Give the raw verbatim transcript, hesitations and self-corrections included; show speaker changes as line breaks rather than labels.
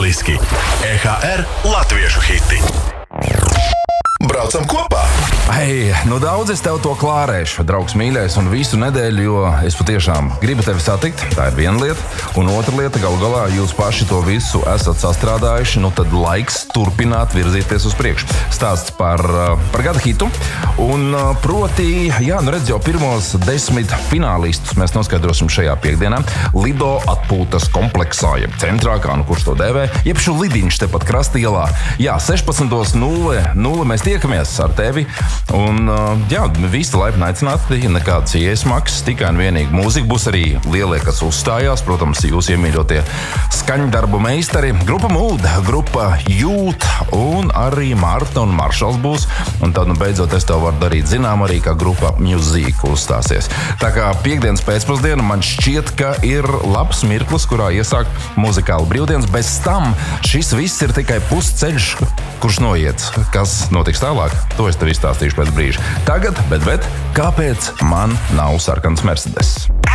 lieliski! E H R latviešu hiti. Braucam kopā!
Hei, nu daudz es tev to klārēšu, draugs mīļais, un visu nedēļu, jo es patiešām gribu tevi satikt, tā ir viena lieta, un otra lieta, galu galā jūs paši to visu esat sastrādājuši, nu tad laiks turpināt virzīties uz priekšu. Stāsts par, par gada hitu, un proti, jā, nu redz jau pirmos desmit finālistus mēs noskaidrosim šajā piekdienā Lido atpūtas kompleksā, jeb centrā, kā nu kurš to dēvē, jeb šo lidiņš tepat krastielā. Jā, sešpadsmit nulle nulle mēs tiekamies ar tevi. Un, jā, visi laipni aicināti, nekādas iesmaksas, tikai un vienīgi mūzika. Būs arī lielie, kas uzstājās, protams, jūs iemīļotie skaņdarbu meistari. Grupa Mood, grupa Jūt un arī Marta un Maršals būs. Un tad, nu, beidzot, es tev varu darīt zinām arī, kā grupa Music uzstāsies. Tā kā piekdienas pēcpusdiena man šķiet, ka ir labs mirklis, kurā iesākt muzikālu brīvdienas. Bez tam šis viss ir tikai pusceļš, kurš noiet. Kas notiks tālāk? To es tev izstāstīšu pēc brīža. Tagad, bet, bet, kāpēc man nav sarkans Mercedes?